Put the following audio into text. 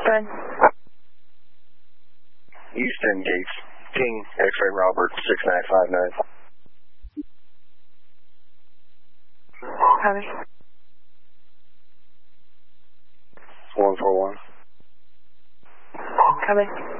Fred. Houston Gates. King X-Ray Robert 6959. Copy. 141. Copy.